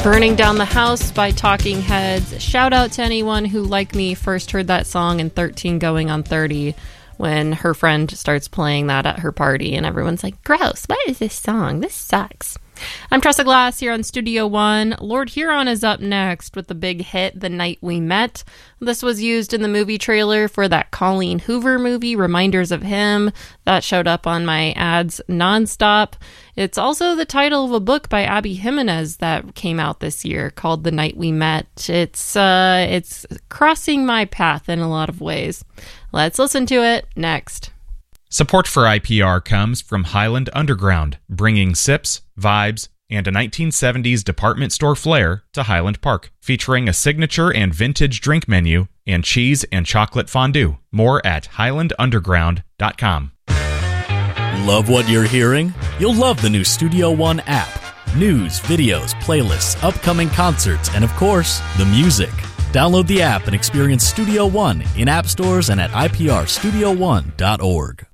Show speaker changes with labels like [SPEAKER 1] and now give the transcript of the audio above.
[SPEAKER 1] Burning Down the House by Talking Heads. Shout out to anyone who, like me, first heard that song in 13 Going on 30 when her friend starts playing that at her party and everyone's like, gross, what is this song? This sucks. I'm Tressa Glass here on Studio One. Lord Huron is up next with the big hit, The Night We Met. This was used in the movie trailer for that Colleen Hoover movie, Reminders of Him. That showed up on my ads nonstop. It's also the title of a book by Abby Jimenez that came out this year called The Night We Met. It's crossing my path in a lot of ways. Let's listen to it next.
[SPEAKER 2] Support for IPR comes from Highland Underground, bringing sips, vibes, and a 1970s department store flair to Highland Park, featuring a signature and vintage drink menu and cheese and chocolate fondue. More at highlandunderground.com.
[SPEAKER 3] Love what you're hearing? You'll love the new Studio One app. News, videos, playlists, upcoming concerts, and of course, the music. Download the app and experience Studio One in app stores and at iprstudio1.org.